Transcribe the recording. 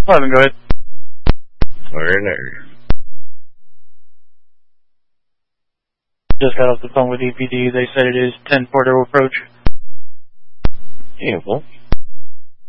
11, go ahead. Where? Just got off the phone with EPD. They said it is 10 Porto approach. Beautiful.